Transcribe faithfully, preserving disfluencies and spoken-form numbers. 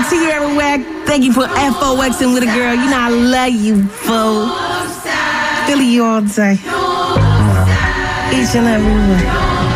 Tierra Whack. Thank you for FOXing with a girl. You know I love you, fool. Philly you all day. Each and every one.